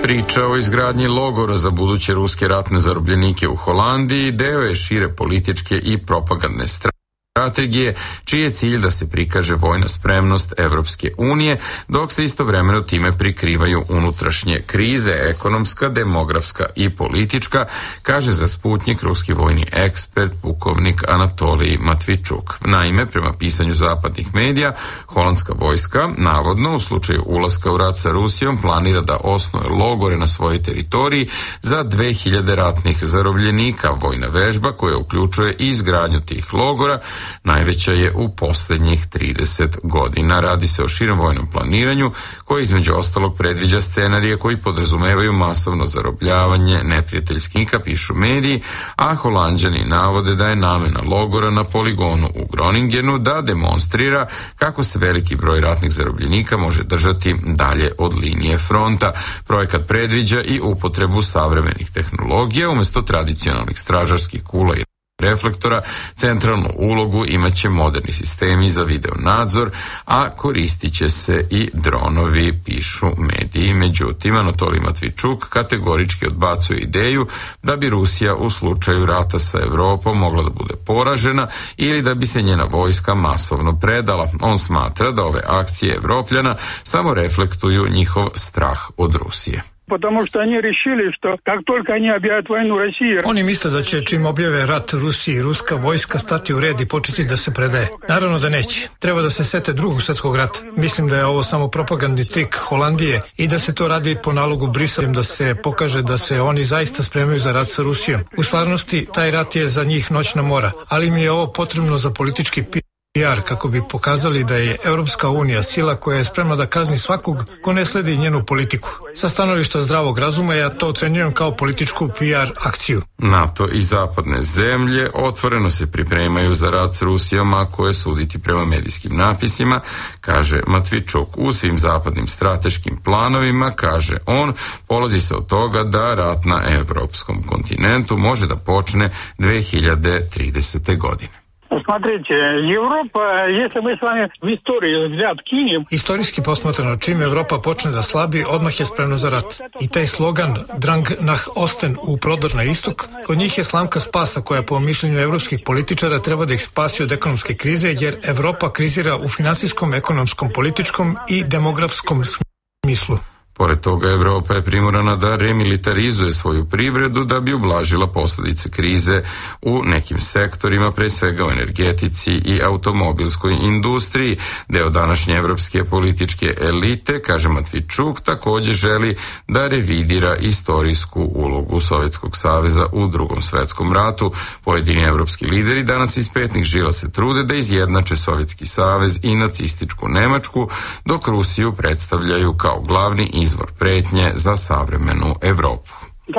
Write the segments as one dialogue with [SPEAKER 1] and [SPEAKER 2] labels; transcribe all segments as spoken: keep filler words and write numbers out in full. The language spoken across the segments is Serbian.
[SPEAKER 1] Priča o izgradnji logora za buduće ruske ratne zarobljenike u Holandiji deo je šire političke i propagandne strategije, čiji je cilj da se prikaže vojna spremnost Evropske unije, dok se istovremeno time prikrivaju unutrašnje krize, ekonomska, demografska i politička, kaže za Sputnjik ruski vojni ekspert pukovnik Anatolij Matvičuk. Naime, prema pisanju zapadnih medija, holandska vojska, navodno u slučaju ulaska u rat sa Rusijom, planira da osnuje logore na svojoj teritoriji za dve hiljade ratnih zarobljenika. Vojna vežba koja uključuje i izgradnju tih logora najveća je u posljednjih trideset godina. Radi se o širem vojnom planiranju koje između ostalog predviđa scenarije koji podrazumevaju masovno zarobljavanje neprijateljskih, pišu mediji, a Holanđani navode da je namena logora na poligonu u Groningenu da demonstrira kako se veliki broj ratnih zarobljenika može držati dalje od linije fronta. Projekat predviđa i upotrebu savremenih tehnologija umjesto tradicionalnih stražarskih kula i reflektora. Centralnu ulogu imaće moderni sistemi za video nadzor, a koristit će se i dronovi, pišu mediji. Međutim, Anatolij Matvičuk kategorički odbacuje ideju da bi Rusija u slučaju rata sa Evropom mogla da bude poražena ili da bi se njena vojska masovno predala. On smatra da ove akcije Evropljana samo reflektuju njihov strah od Rusije.
[SPEAKER 2] Потому что они решили, что как только они объявят войну России...
[SPEAKER 3] Oni misle da će čim objave rat Rusiji, ruska vojska stati u red i početi da se predaje. Naravno da neće. Treba da se sete drugog svjetskog rata. Mislim da je ovo samo propagandni trik Holandije i da se to radi po nalogu Brisela, da se pokaže da se oni zaista spremaju za rat sa Rusijom. U stvarnosti, taj rat je za njih noćna mora, ali mi je ovo potrebno za politički P R kako bi pokazali da je Europska unija sila koja je spremna da kazni svakog ko ne sledi njenu politiku. Sa stanovišta zdravog razuma ja to ocenjujem kao političku P R akciju.
[SPEAKER 1] NATO i zapadne zemlje otvoreno se pripremaju za rat s Rusijom, ako je suditi prema medijskim napisima, kaže Matvičuk. U svim zapadnim strateškim planovima, kaže on, polazi se od toga da rat na evropskom kontinentu može da počne dve hiljade tridesete. godine.
[SPEAKER 2] Смотрите, Европа, если мы с вами в истории взгляд кинем...
[SPEAKER 3] Istorijski posmatrano, čim Evropa počne da slabi, odmah je spremna za rat. I taj slogan Drang nach Osten u prodor na istok, kod njih je slamka spasa koja po mišljenju evropskih političara treba da ih spasi od ekonomske krize, jer Evropa krizira u finansijskom, ekonomskom, političkom i demografskom smislu.
[SPEAKER 1] Pored toga, Evropa je primorana da remilitarizuje svoju privredu da bi ublažila posljedice krize u nekim sektorima, pre svega u energetici i automobilskoj industriji. Deo današnje evropske političke elite, kaže Matvičuk, također želi da revidira istorijsku ulogu Sovjetskog saveza u Drugom svjetskom ratu. Pojedini evropski lideri danas iz petnih žila se trude da izjednače Sovjetski savez i nacističku Nemačku, dok Rusiju predstavljaju kao glavni izvor izvor pretnje za savremenu Evropu.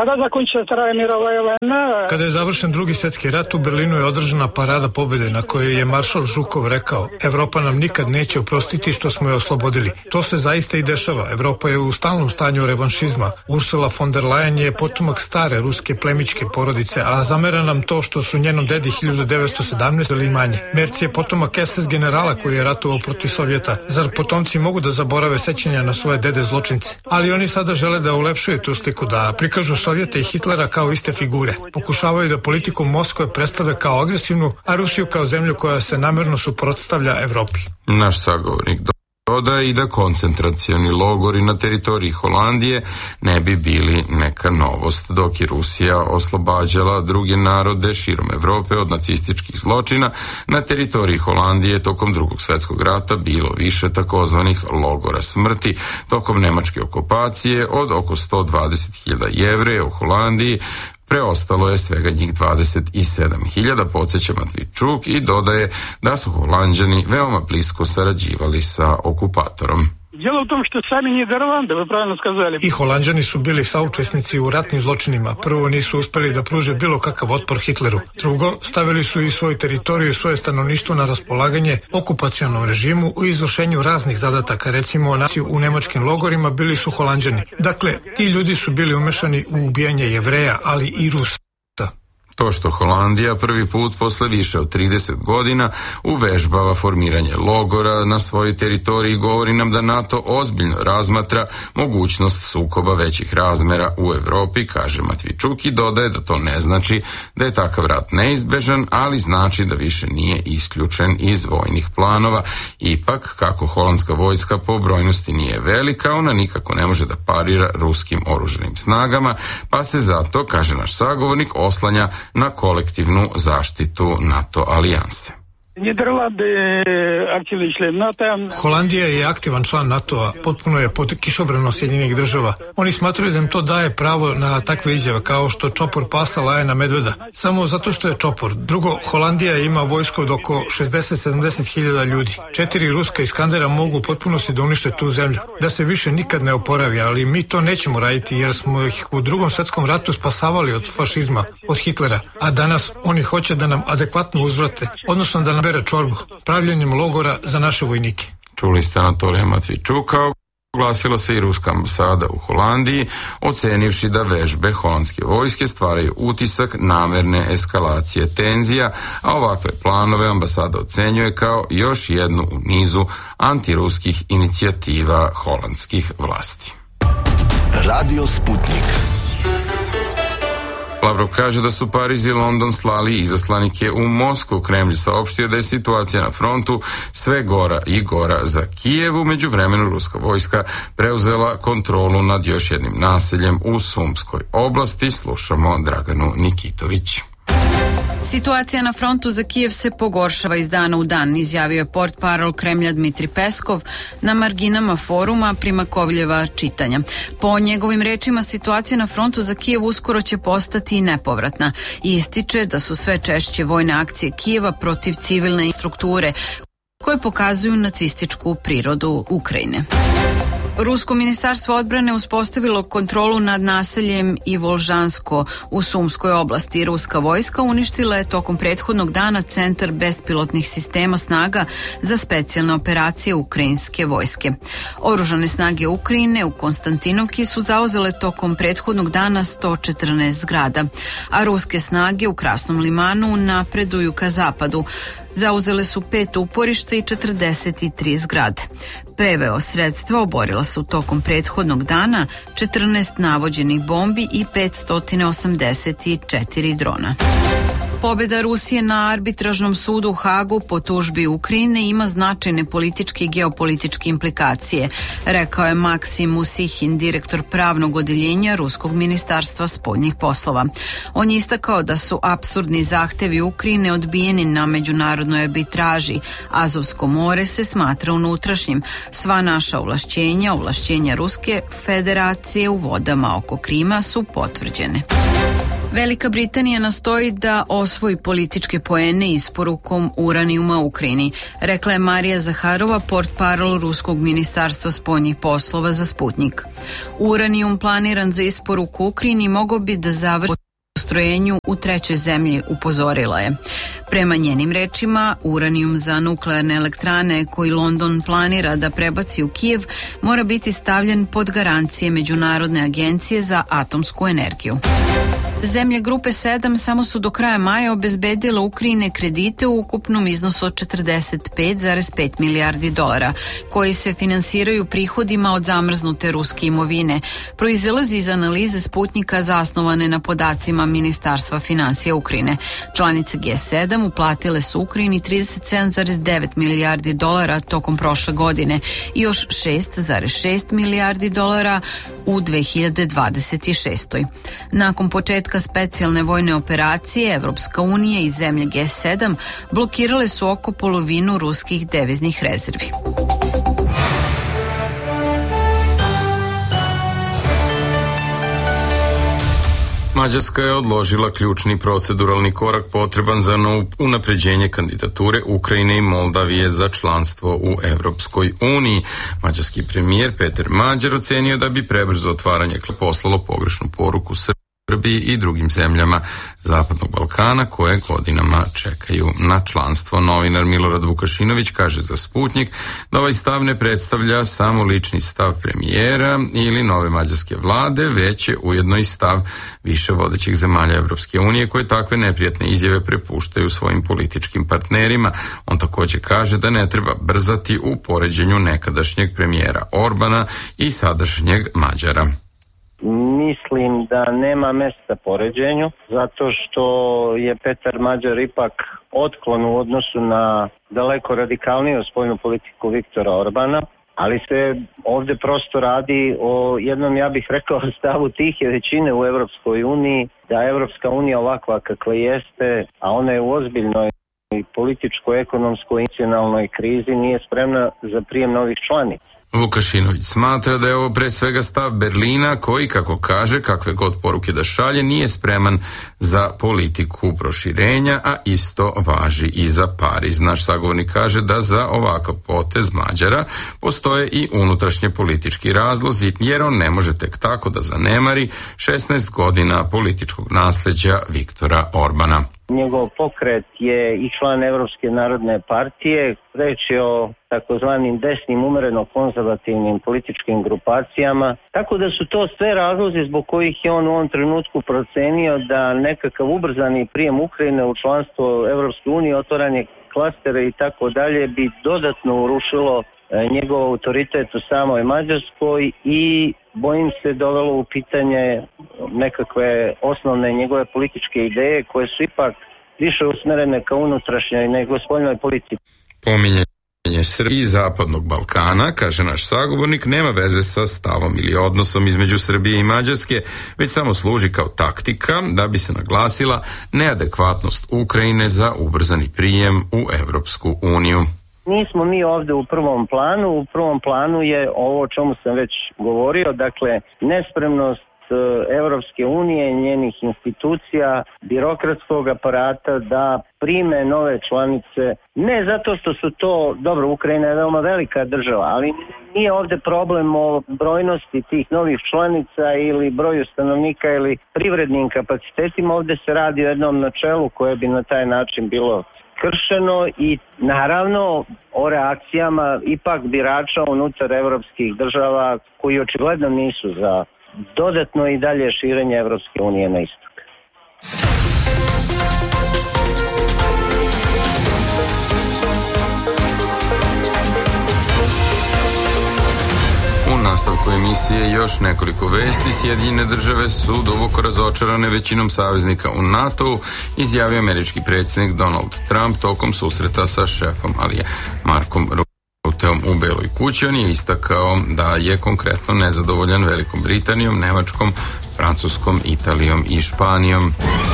[SPEAKER 3] Kada je završen drugi svjetski rat, u Berlinu je održana parada pobjede na kojoj je maršal Žukov rekao: Evropa nam nikad neće oprostiti što smo je oslobodili. To se zaista i dešava. Evropa je u stalnom stanju revanšizma. Ursula von der Leyen je potomak stare ruske plemićke porodice, a zamera nam to što su njenom dedi hiljadu devetsto sedamnaeste. ili manje. Merc je potomak S S generala koji je ratovao protiv Sovjeta. Zar potomci mogu da zaborave sećanja na svoje dede zločince? Ali oni sada žele da ulepšuju tu sliku, da prikažu Sovjeta i Hitlera kao iste figure. Pokušavaju da politiku Moskve predstave kao agresivnu, a Rusiju kao zemlju koja se namerno suprotstavlja Evropi.
[SPEAKER 1] Naš sagovornik dodaje i da koncentracioni logori na teritoriji Holandije ne bi bili neka novost, dok je Rusija oslobađala druge narode širom Evrope od nacističkih zločina. Na teritoriji Holandije tokom Drugog svjetskog rata bilo više takozvanih logora smrti. Tokom nemačke okupacije od oko sto dvadeset hiljada Jevreja u Holandiji preostalo je svega njih dvadeset sedam hiljada, podsjeća Matvičuk, i dodaje da su Holanđani veoma blisko sarađivali sa okupatorom.
[SPEAKER 2] Дело в том, что сами Нидерланды, вы правильно сказали.
[SPEAKER 3] I Holanđani su bili saučesnici u ratnim zločinima. Prvo, nisu uspeli da pruže bilo kakav otpor Hitleru. Drugo, stavili su i svoju teritoriju i svoje stanovništvo na raspolaganje okupacionom režimu u izvršenju raznih zadataka. Recimo, naciju u nemačkim logorima bili su Holanđani. Dakle, ti ljudi su bili umešani u ubijanje Jevreja, ali i Rusa.
[SPEAKER 1] To što Holandija prvi put posle više od trideset godina uvežbava formiranje logora na svojoj teritoriji govori nam da NATO ozbiljno razmatra mogućnost sukoba većih razmera u Evropi, kaže Matvičuk i dodaje da to ne znači da je takav rat neizbežan, ali znači da više nije isključen iz vojnih planova. Ipak, kako holandska vojska po brojnosti nije velika, ona nikako ne može da parira ruskim oružanim snagama, pa se zato, kaže naš sagovornik, oslanja na kolektivnu zaštitu NATO alijanse.
[SPEAKER 3] Holandija je aktivan član NATO-a, potpuno je pod kišobranom Sjedinjenih država. Oni smatraju da im to daje pravo na takve izjave, kao što čopor pasa laje na medveda. Samo zato što je čopor. Drugo, Holandija ima vojsko od oko šezdeset do sedamdeset hiljada ljudi. Četiri ruska Iskandera mogu u potpunosti da unište tu zemlju. Da se više nikad ne oporavi, ali mi to nećemo raditi jer smo ih u drugom svetskom ratu spasavali od fašizma, od Hitlera. A danas oni hoće da nam adekvatno uzvrate, odnosno da nam bere čorbu, pravljenjem logora za naše vojnike.
[SPEAKER 1] Čuli ste Anatolija Matvičuka. Oglasila se i ruska ambasada u Holandiji, ocenivši da vežbe holandske vojske stvaraju utisak namerne eskalacije tenzija, a ovakve planove ambasada ocenjuje kao još jednu u nizu antiruskih inicijativa holandskih vlasti.
[SPEAKER 4] Radio Sputnik.
[SPEAKER 1] Lavrov kaže da su Pariz i London slali izaslanike u Moskvu. Kremlj saopštio da je situacija na frontu sve gora i gora za Kijev. U međuvremenu ruska vojska preuzela kontrolu nad još jednim naseljem u Sumskoj oblasti. Slušamo Draganu Nikitović.
[SPEAKER 5] Situacija na frontu za Kijev se pogoršava iz dana u dan, izjavio je portparol Kremlja Dmitri Peskov na marginama foruma Primakovljeva čitanja. Po njegovim rečima, situacija na frontu za Kijev uskoro će postati i nepovratna i ističe da su sve češće vojne akcije Kijeva protiv civilne strukture koje pokazuju nacističku prirodu Ukrajine. Rusko ministarstvo odbrane uspostavilo kontrolu nad naseljem Ivolžansko u Sumskoj oblasti. Ruska vojska uništila je tokom prethodnog dana centar bespilotnih sistema snaga za specijalne operacije ukrajinske vojske. Oružane snage Ukrajine u Konstantinovki su zauzele tokom prethodnog dana sto četrnaest zgrada, a ruske snage u Krasnom limanu napreduju ka zapadu. Zauzele su pet uporišta i četrdeset tri zgrade. P V O sredstva oborila su tokom prethodnog dana četrnaest navođenih bombi i petsto osamdeset četiri drona. Pobjeda Rusije na arbitražnom sudu u Hagu po tužbi Ukrajine ima značajne političke i geopolitičke implikacije, rekao je Maksim Musihin, direktor pravnog odeljenja Ruskog ministarstva spoljnih poslova. On je istakao da su apsurdni zahtevi Ukrajine odbijeni na međunarodnoj arbitraži. Azovsko more se smatra unutrašnjim. Sva naša ovlašćenja, ovlašćenja Ruske federacije u vodama oko Krima su potvrđene. Velika Britanija nastoji da osvoji političke poene isporukom uranijuma Ukrajini, rekla je Marija Zaharova, portparol Ruskog ministarstva spoljnih poslova za Sputnik. Uranijum planiran za isporuku Ukrajini mogao bi da završi postrojenju u trećoj zemlji, upozorila je. Prema njenim rečima, uranijum za nuklearne elektrane koji London planira da prebaci u Kijev mora biti stavljen pod garancije Međunarodne agencije za atomsku energiju. Zemlje grupe sedam samo su do kraja maja obezbedile Ukrajine kredite u ukupnom iznosu od četrdeset pet zarez pet milijardi dolara, koji se finansiraju prihodima od zamrznute ruske imovine. Proizilazi iz analize Sputnika zasnovane na podacima Ministarstva financija Ukrajine. Članice G sedam uplatile su Ukrajini trideset sedam zarez devet milijardi dolara tokom prošle godine i još šest zarez šest milijardi dolara u dve hiljade dvadeset šestoj. Nakon početka specijalne vojne operacije, Evropska unija i zemlje G sedam blokirale su oko polovinu ruskih deviznih rezervi.
[SPEAKER 1] Mađarska je odložila ključni proceduralni korak potreban za unapređenje kandidature Ukrajine i Moldavije za članstvo u Evropskoj uniji. Mađarski premijer Peter Mađar ocenio da bi prebrzo otvaranje poslalo pogrešnu poruku Srbiji Srbiji i drugim zemljama Zapadnog Balkana koje godinama čekaju na članstvo. Novinar Milorad Vukašinović kaže za Sputnjik da ovaj stav ne predstavlja samo lični stav premijera ili nove mađarske vlade, već je ujedno i stav više vodećih zemalja Evropske unije koje takve neprijatne izjave prepuštaju svojim političkim partnerima. On također kaže da ne treba brzati u poređenju nekadašnjeg premijera Orbana i sadašnjeg Mađara.
[SPEAKER 6] Mislim da nema mesta poređenju, zato što je Petar Mađar ipak otklon u odnosu na daleko radikalniju spoljnu politiku Viktora Orbana, ali se ovdje prosto radi o jednom, ja bih rekao, stavu tihe većine u Evropskoj uniji, da Evropska unija ovakva kakva jeste, a ona je u ozbiljnoj političko-ekonomskoj i nacionalnoj krizi, nije spremna za prijem novih članica.
[SPEAKER 1] Vukašinović smatra da je ovo pre svega stav Berlina koji, kako kaže, kakve god poruke da šalje, nije spreman za politiku proširenja, a isto važi i za Pariz. Naš sagovornik kaže da za ovakav potez Mađara postoje i unutrašnje politički razlozi, jer on ne može tek tako da zanemari šesnaest godina političkog nasleđa Viktora Orbana.
[SPEAKER 6] Njegov pokret je i član Evropske narodne partije, reč je o takozvanim desnim umereno-konzervativnim političkim grupacijama, tako da su to sve razlozi zbog kojih je on u ovom trenutku procenio da nekakav ubrzani prijem Ukrajine u članstvo Evropske unije, otvaranje klastera i tako dalje bi dodatno urušilo njegov autoritet u samoj Mađarskoj i bojim se dovelo u pitanje nekakve osnovne njegove političke ideje koje su ipak više usmerene ka unutrašnjoj nego spoljnoj politici.
[SPEAKER 1] Pominjanje Srbije i Zapadnog Balkana, kaže naš sagovornik, nema veze sa stavom ili odnosom između Srbije i Mađarske, već samo služi kao taktika da bi se naglasila neadekvatnost Ukrajine za ubrzani prijem u Evropsku uniju.
[SPEAKER 6] Nismo mi ovdje u prvom planu, u prvom planu je ovo o čemu sam već govorio, dakle nespremnost Evropske unije, njenih institucija, birokratskog aparata da prime nove članice, ne zato što su to, dobro, Ukrajina je veoma velika država, ali nije ovdje problem o brojnosti tih novih članica ili broju stanovnika ili privrednim kapacitetima, ovdje se radi o jednom načelu koje bi na taj način bilo kršeno i naravno o reakcijama ipak birača unutar evropskih država koji očigledno nisu za dodatno i dalje širenje Evropske unije na istok.
[SPEAKER 1] U nastavku emisije još nekoliko vesti. Sjedinjene države su duboko razočarane većinom saveznika u NATO-u, izjavio američki predsjednik Donald Trump tokom susreta sa šefom Alije Markom Ruteom u Beloj kući. On je istakao da je konkretno nezadovoljan Velikom Britanijom, Nemačkom, Francuskom, Italijom i Španijom.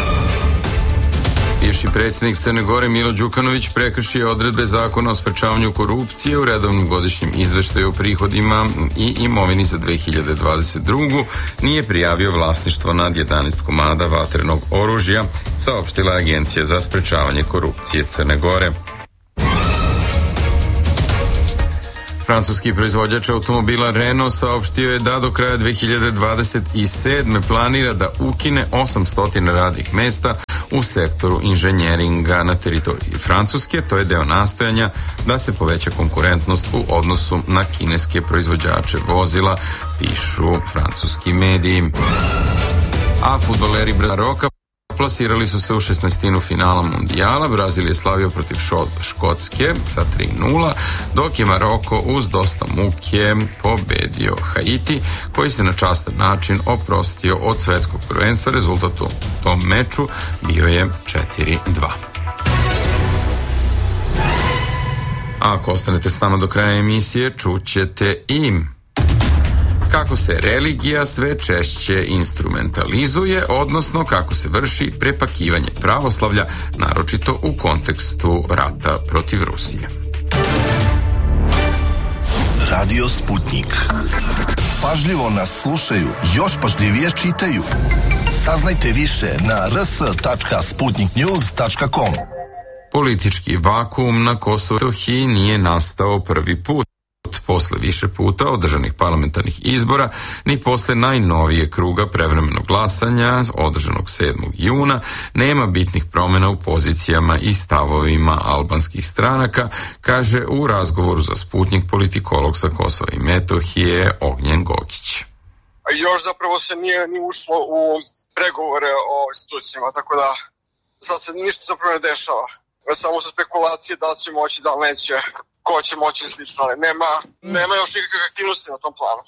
[SPEAKER 1] Bivši predsjednik Crne Gore Milo Đukanović prekršio odredbe zakona o sprečavanju korupcije u redovnom godišnjem izveštaju o prihodima i imovini za dve hiljade dvadeset drugu. Nije prijavio vlasništvo nad jedanaest komada vatrenog oružja, saopštila Agencija za sprečavanje korupcije Crne Gore. Francuski proizvođač automobila Renault saopštio je da do kraja dve hiljade dvadeset sedme planira da ukine osamsto radnih mesta u sektoru inženjeringa na teritoriji Francuske. To je deo nastojanja da se poveća konkurentnost u odnosu na kineske proizvođače vozila, pišu francuski mediji. A fudbaleri Maroka plasirali su se u šesnaestinu finala mundijala. Brazil je slavio protiv Škotske sa tri nula, dok je Maroko uz dosta muke pobedio Haiti, koji se na častan način oprostio od svetskog prvenstva. Rezultat u tom meču bio je četiri dva. A ako ostanete s nama do kraja emisije, čućete i kako se religija sve češće instrumentalizuje, odnosno kako se vrši prepakivanje pravoslavlja, naročito u kontekstu rata protiv Rusije.
[SPEAKER 4] Radio Sputnik. Pažljivo nas slušaju, još pažljivije čitaju. Saznajte više na r s tačka sputnik news tačka com.
[SPEAKER 1] Politički vakuum na Kosovu i Metohiji nije nastao prvi put. posle više puta održanih parlamentarnih izbora, ni posle najnovije kruga prevremenog glasanja održanog sedmog juna nema bitnih promjena u pozicijama i stavovima albanskih stranaka, kaže u razgovoru za Sputnik politikolog sa Kosova i Metohije Ognjen Gogić.
[SPEAKER 7] Još zapravo se nije ni ušlo u pregovore o institucijama, tako da sad se ništa zapravo ne dešava. Samo su spekulacije da će moći, da neće, ko će moći i slično, ali nema, nema još nikakve aktivnosti na tom planu.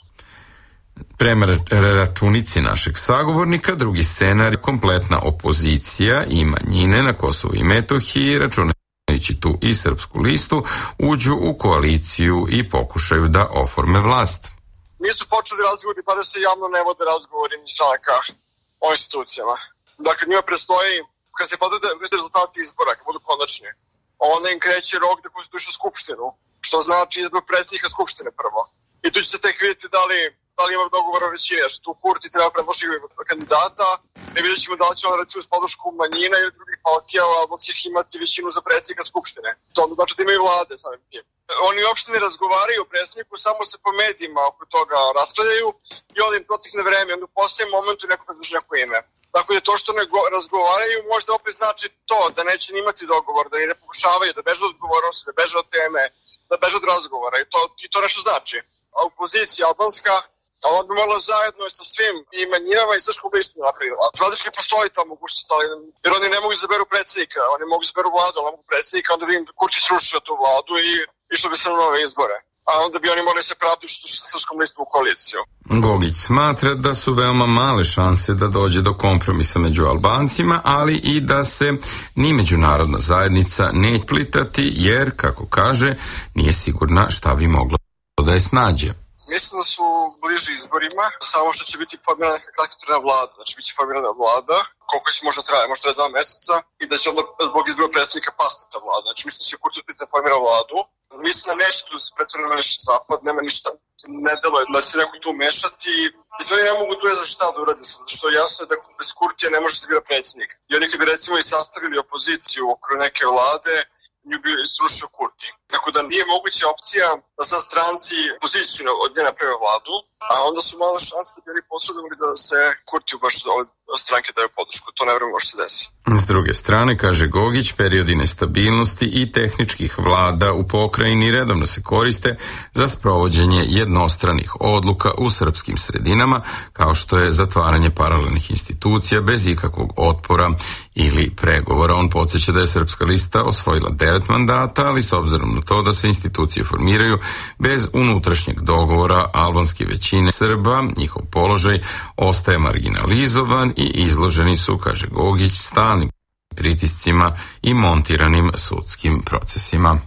[SPEAKER 1] Prema računici našeg sagovornika, drugi scenar je kompletna opozicija i manjine na Kosovu i Metohiji, računajući tu i Srpsku listu, uđu u koaliciju i pokušaju da oforme vlast.
[SPEAKER 7] Nisu počeli razgovori, pa da se javno ne vode razgovori ni stranaka o institucijama. Dakle, njima predstoji, kad se podade rezultati izbora, kad budu konačni, onda im kreće rok da konstituišu skupštinu, što znači izbor predsjednika skupštine prvo. I tu će se tek vidjeti da li, da li ima dogovora većine, što tu Kurti treba predložiti kandidata, i vidjet ćemo da li će on recimo s podršku manjina ili drugih partija albanskih imati većinu za predsjednika skupštine. To znači da imaju vlade samim tim. Oni uopšte ne razgovaraju o predsjedniku, samo se po medijima oko toga raspravljaju i onda im protekne vreme, onda u posljednjem momentu neko predloži neko ime. Tako da to što ne razgovaraju možda opet znači to da neće imati dogovor, da ne pokušavaju, da beže od odgovornosti, da beže od teme, da beže od razgovora i to, i to nešto znači. A opozicija albanska, ali on bi morala zajedno sa svim i manjinama i srpskom listom napravila. Praktički postoji ta mogućnost, ali jer oni ne mogu izaberu predsjednika, oni mogu izaberu vladu, ali mogu predsjednika, onda bi im Kurti srušio tu vladu i išlo bi se na nove izbore. A onda bi oni morali se praviti što sa srpskom listom u koaliciju.
[SPEAKER 1] Gogić smatra da su veoma male šanse da dođe do kompromisa među Albancima, ali i da se ni međunarodna zajednica neće plitati, jer, kako kaže, nije sigurna šta bi moglo da je snađe.
[SPEAKER 7] Mislim da su bliži izborima, samo što će biti formirana neka kratkotrajna vlada, znači biti će formirana vlada, koliko će možda traje, možda traje dva meseca, i da će onda zbog izbora predsjednika pasti ta vlada. Znači mislim da će Kurti da formira vladu. Mislim da neće tu se pretvoreno nešto zapad, nema ništa, ne delo je da će se neko tu mešati. Mislim, oni ne mogu tu je za šta da uradi, zato što jasno je da bez Kurtija ne može se bira predsjednik. I oni kad bi recimo i sastavili opoziciju oko neke vlade, nju bi srušio Kurti. Tako da nije moguća opcija da sad stranci opoziciju od nje naprave vladu, a onda su male šanse da bi oni posredovali da se Kurtiju baš od stranke daju podršku. To ne vreme može se desiti.
[SPEAKER 1] S druge strane, kaže Gogić, periodi nestabilnosti i tehničkih vlada u pokrajini redovno se koriste za sprovođenje jednostranih odluka u srpskim sredinama, kao što je zatvaranje paralelnih institucija bez ikakvog otpora ili pregovora. On podsjeća da je Srpska lista osvojila devet mandata, ali s obzirom na to da se institucije formiraju bez unutrašnjeg dogovora albanske većine Srba, njihov položaj ostaje marginalizovan i izloženi su, kaže Gogić, stalnim pritiscima i montiranim sudskim procesima.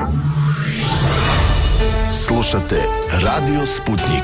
[SPEAKER 4] Slušate Radio Sputnik.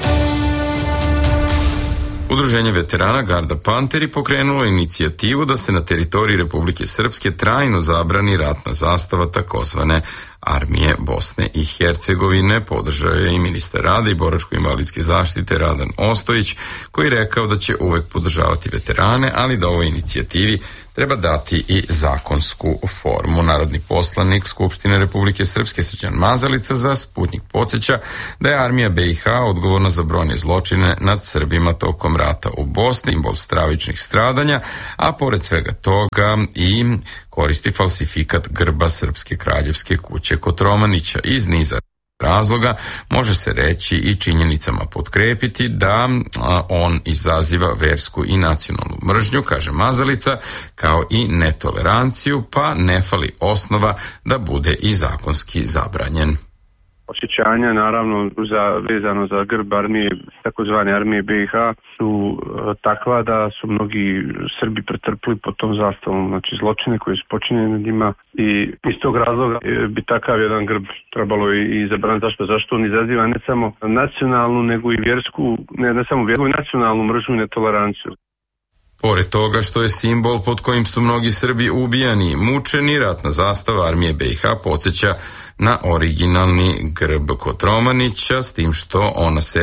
[SPEAKER 1] Udruženje veterana Garda Panteri pokrenulo inicijativu da se na teritoriji Republike Srpske trajno zabrani ratna zastava takozvane Armije Bosne i Hercegovine. Podržao je i ministar rada i boračko-invalidske zaštite Radan Ostojić, koji je rekao da će uvek podržavati veterane, ali da ovoj inicijativi treba dati i zakonsku formu. Narodni poslanik Skupštine Republike Srpske Srđan Mazalica za Sputnik podsjeća da je armija B i H odgovorna za brojne zločine nad Srbima tokom rata u Bosni, simbol stravičnih stradanja, a pored svega toga i koristi falsifikat grba Srpske kraljevske kuće Kotromanića. Iz niza razloga može se reći i činjenicama potkrepiti da a, on izaziva versku i nacionalnu mržnju, kaže Mazalica, kao i netoleranciju, pa ne fali osnova da bude i zakonski zabranjen.
[SPEAKER 8] Osjećanja naravno za, vezano za grb armije, takozvane armije B i H su e, takva da su mnogi Srbi pretrpili pod tom zastavom, znači zločine koje su počinjene nad njima, i iz tog razloga bi takav jedan grb trebalo i, i zabraniti. Zašto? Zašto on izaziva ne samo nacionalnu nego i vjersku, ne, ne samo vjersku, nacionalnu mržnju i netoleranciju.
[SPEAKER 1] Pored toga što je simbol pod kojim su mnogi Srbi ubijani i mučeni, ratna zastava armije B i H podsjeća na originalni grb Kotromanića, s tim što ona sebi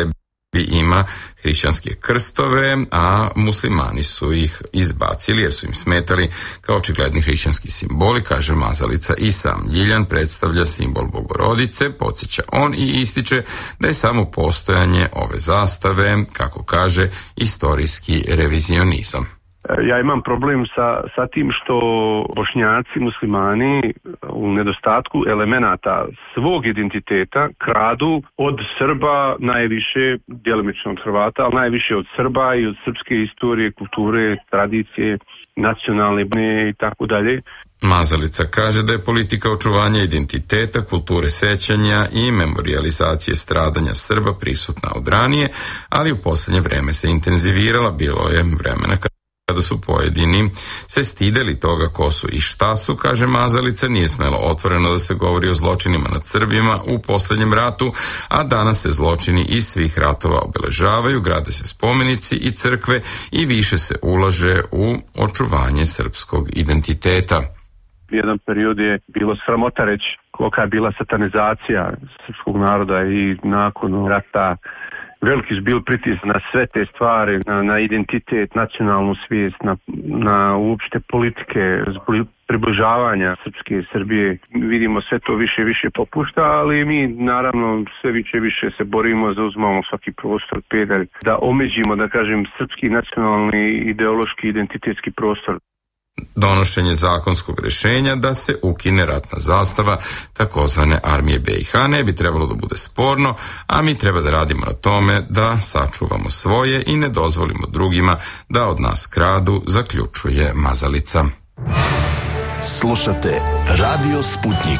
[SPEAKER 1] ima hrišćanske krstove, a muslimani su ih izbacili jer su im smetali kao očigledni hrišćanski simboli, kaže Mazalica. I sam Ljiljan predstavlja simbol Bogorodice, podsjeća on i ističe da je samo postojanje ove zastave, kako kaže, istorijski revizionizam.
[SPEAKER 8] Ja imam problem sa, sa tim što Bošnjaci, muslimani u nedostatku elemenata svog identiteta kradu od Srba, najviše djelomično od Hrvata, ali najviše od Srba i od srpske istorije, kulture, tradicije, nacionalne bne i tako dalje.
[SPEAKER 1] Mazalica kaže da je politika očuvanja identiteta, kulture sećanja i memorijalizacije stradanja Srba prisutna od ranije, ali u posljednje vreme se intenzivirala. Bilo je vremena kada su pojedini se stideli toga ko su i šta su, kaže Mazalica. Nije smelo otvoreno da se govori o zločinima nad Srbima u posljednjem ratu, a danas se zločini iz svih ratova obeležavaju, grade se spomenici i crkve i više se ulaže u očuvanje srpskog identiteta.
[SPEAKER 8] Jedan period je bilo sramota reći kolika je bila satanizacija srpskog naroda i nakon rata veliki su bil pritisk na sve te stvari, na, na identitet, nacionalnu svijest, na, na uopšte politike, približavanja Srpske i Srbije. Vidimo sve to više i više popušta, ali mi naravno sve više i više se borimo, zauzmamo svaki prostor, pedalj, da omeđimo, da kažem, srpski nacionalni, ideološki, identitetski prostor.
[SPEAKER 1] Donošenje zakonskog rješenja da se ukine ratna zastava takozvane armije B i H ne bi trebalo da bude sporno, a mi treba da radimo na tome da sačuvamo svoje i ne dozvolimo drugima da od nas kradu, zaključuje Mazalica.
[SPEAKER 4] Slušate Radio Sputnik.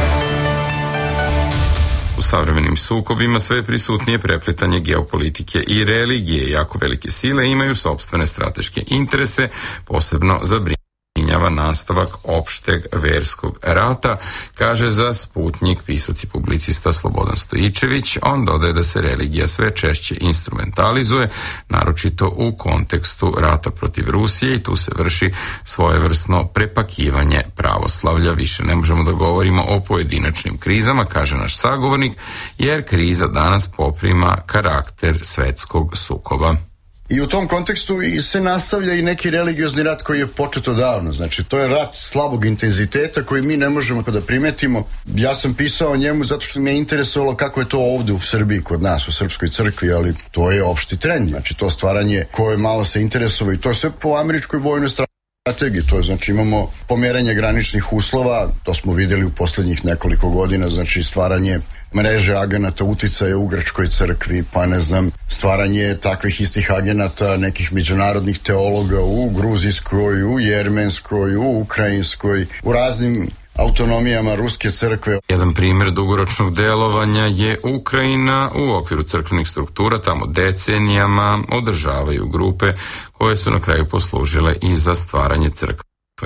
[SPEAKER 1] U savremenim sukobima sve prisutnije prepletanje geopolitike i religije. Jako velike sile imaju sopstvene strateške interese, posebno zabrinjava nastavak opšteg verskog rata, kaže za Sputnik pisac i publicista Slobodan Stojičević. On dodaje da se religija sve češće instrumentalizuje, naročito u kontekstu rata protiv Rusije, i tu se vrši svojevrsno prepakivanje pravoslavlja. Više ne možemo da govorimo o pojedinačnim krizama, kaže naš sagovornik, jer kriza danas poprima karakter svetskog sukoba.
[SPEAKER 9] I u tom kontekstu se nastavlja i neki religiozni rat koji je počet odavno. Znači, to je rat slabog intenziteta koji mi ne možemo da primetimo. Ja sam pisao o njemu zato što me je interesovalo kako je to ovde u Srbiji, kod nas, u Srpskoj crkvi, ali to je opšti trend. Znači, to stvaranje koje malo se interesovalo i to je sve po američkoj vojnoj strategiji. To je, znači, imamo pomeranje graničnih uslova, to smo videli u poslednjih nekoliko godina, znači stvaranje mreže agenata uticaja u Grčkoj crkvi, pa ne znam, stvaranje takvih istih agenata nekih međunarodnih teologa u Gruzijskoj, u Jermenskoj, u Ukrajinskoj, u raznim autonomijama Ruske crkve.
[SPEAKER 1] Jedan primjer dugoročnog delovanja je Ukrajina. U okviru crkvenih struktura tamo decenijama održavaju grupe koje su na kraju poslužile i za stvaranje crkve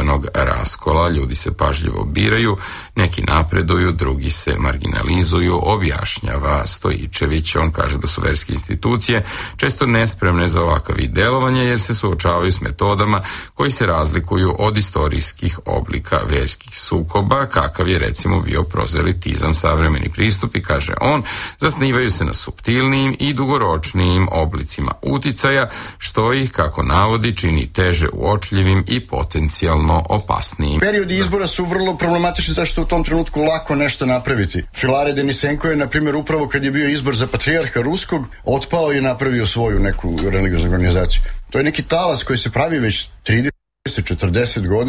[SPEAKER 1] raskola. Ljudi se pažljivo biraju, neki napreduju, drugi se marginalizuju, objašnjava Stojičević. On kaže da su verske institucije često nespremne za ovakav vid delovanja jer se suočavaju s metodama koji se razlikuju od istorijskih oblika verskih sukoba, kakav je recimo bio prozelitizam. Savremeni pristupi, kaže on, zasnivaju se na suptilnijim i dugoročnijim oblicima uticaja, što ih, kako navodi, čini teže uočljivim i potencijalno opasniji.
[SPEAKER 9] Periodi izbora su vrlo problematični zašto u tom trenutku lako nešto napraviti. Filare Denisenko je, na primjer, upravo kad je bio izbor za patrijarha ruskog, otpao i napravio svoju neku religioznu organizaciju. To je neki talas koji se pravi već trideset četrdeset godina.